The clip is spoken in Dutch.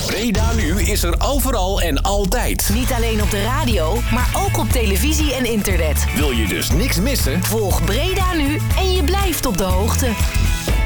Breda Nu is er overal en altijd. Niet alleen op de radio, maar ook op televisie en internet. Wil je dus niks missen? Volg Breda Nu en je blijft op de hoogte.